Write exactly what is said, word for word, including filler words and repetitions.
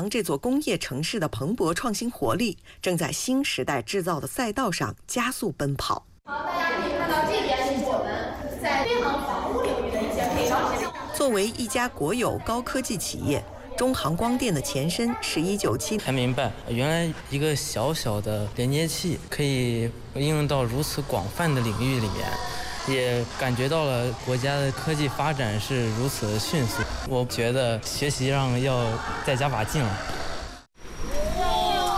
阳这座工业城市的蓬勃创新活力，正在新时代制造的赛道上加速奔跑。 好，大家可以看到这边是我们在飞航防务领域的一些配套。 作为一家国有高科技企业，中航光电的前身是一九七。 才明白，原来一个小小的连接器可以应用到如此广泛的领域里面。也感觉到了国家的科技发展是如此的迅速，我觉得学习上要再加把劲了。